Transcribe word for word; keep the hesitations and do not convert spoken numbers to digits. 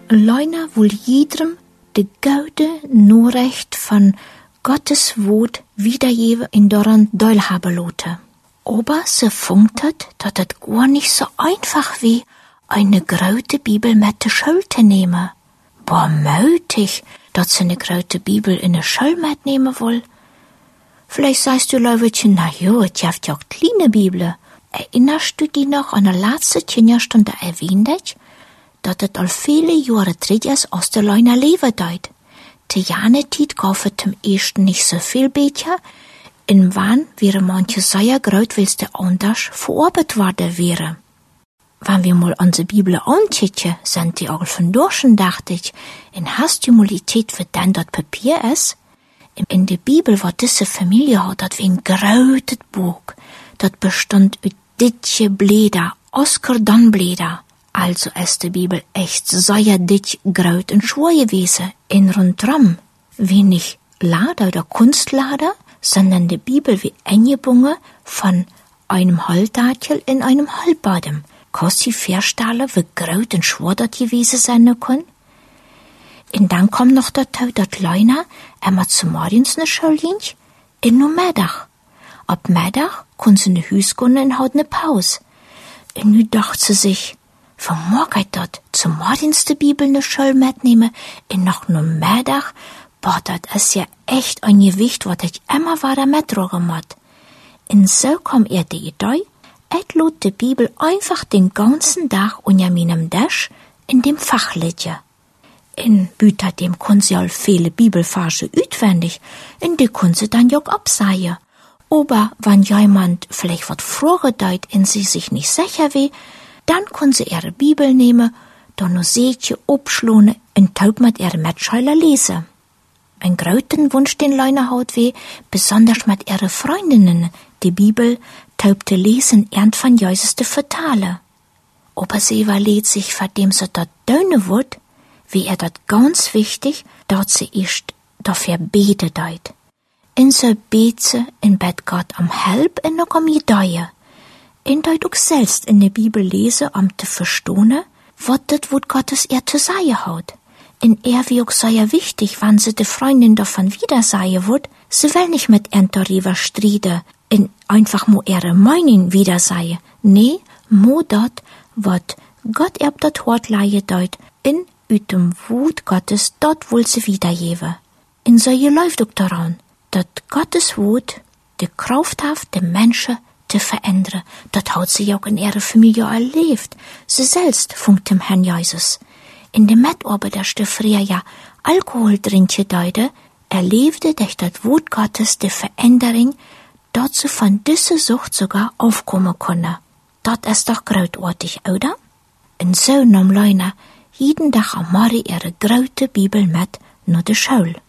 Leuna wil jedem de goude Norecht van Gottes Woord wiedergeven in doran deul haben lote. Aber se funkt het, dat het gar nicht so einfach wie eine grote Bibel mit de Schule te nehmen. Boah, mötig, dat se eine grote Bibel in de Schule mitnehmen will. Vielleicht sagst du, Leutchen, na jo, het jaft ja auch kleine Bibel. Erinnerst du dich noch an der letzte Kinderstunde erwähnt ich, dat het al viele Jahre drin ist aus der Leuna Leben deut. Te Janetiet gaf het zum ersten nicht so viel beter, in wann wäre manche sehr groot willst der anders verarbeitet worden wäre. Wenn wir mal unsere Bibel antieten, sind die auch von Durchen, dachte ich, in hast du mal die Zeit, für dann dort Papier ist? In der Bibel, was diese Familie hat, dat wie ein großes Buch. Dat bestand uit ditje Blätter, Oscar dann Blätter. Also ist die Bibel echt sehr dick, groß und schwer gewesen. In rundrum wenig Lader oder Kunstlader, sondern die Bibel wie eingebunden von einem Halbdattel in einem Halbbadem. Kannst du dir vorstellen, wie groß und schwer das gewesen sein kann? Und dann kommt noch dazu, dass Leuna immer zu morgens in die Schule ging, in nur Mittag. Ab Mittag kann sie in die Hüs gehen und hat eine Pause. Und nu dachte sie sich, vermag ich dat, zu morgens die Bibel in die Schule mitnehmen, und noch nur Mittag, boah, das ist ja echt ein Gewicht, was ich immer weiter mittragen muss. Und so kam er die Idee, ich lud die Bibel einfach den ganzen Tag unter meinem Tisch in dem Fach liegen. In Büter dem kann sie all viele Bibelverse auswendig, und die kann sie dann ja absagen. Aber wenn jemand vielleicht wat fragen deut und sie sich nicht sicher wie, dann kann sie ihre Bibel nehmen, dann noch Seetje abschlagen und taub mit ihre Mitschüler lesen. Ein großen Wunsch den Leuna hat wie, besonders mit ihre Freundinnen, die Bibel taub zu lesen und von Jesus zu vertalen. Aber sie überlegt sich, vor dem sie dort döne wird, wie er dat ganz wichtig, dat sie erst dafür bete deut. In so bete in Bett Gott am Help en noch am Gedeihe. In deut auch selbst in der Bibel lese, um zu verstehen, wat das Wort Gottes er zu sagen hat. In er wie auch sehr wichtig, wann sie de Freundin davon wieder sagen wird, sie will nicht mit ihnen darüber streiten, in einfach mo ihre Meinung wieder sagen. Nee, mo dat, wat Gott erb dat Wort leihe deut, in uit dem Wut Gottes, dort will sie wiedergeben. In so je läuft auch daran, dat Gottes Wut die Kraft hat, die Menschen zu verändern. Dat hat sie auch in ihrer Familie erlebt. Sie selbst funkt dem Herrn Jesus. In dem Mitarbeit, der früher ja Alkohol trinken deute, erlebte durch das Wut Gottes die Veränderung, dat sie von dieser Sucht sogar aufkommen konnte. Dat ist doch großartig, oder? Und so nahm Leuna jeden Tag am Morgen ihre große Bibel mit nach der Schule.